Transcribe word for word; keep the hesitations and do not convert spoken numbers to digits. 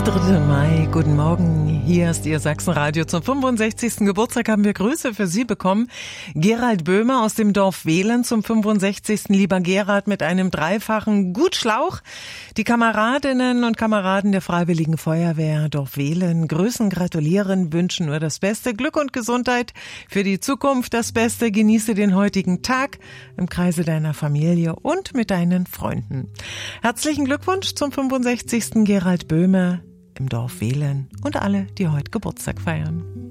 dritter Mai, guten Morgen, hier ist Ihr Sachsenradio. Zum fünfundsechzigsten Geburtstag haben wir Grüße für Sie bekommen. Gerald Böhmer aus dem Dorf Wehlen zum fünfundsechzigsten Lieber Gerald mit einem dreifachen Gutschlauch. Die Kameradinnen und Kameraden der Freiwilligen Feuerwehr Dorf Wehlen grüßen, gratulieren, wünschen nur das Beste, Glück und Gesundheit für die Zukunft, das Beste. Genieße den heutigen Tag im Kreise deiner Familie und mit deinen Freunden. Herzlichen Glückwunsch zum fünfundsechzigsten Gerald Böhmer im Dorf Wehlen und alle, die heute Geburtstag feiern.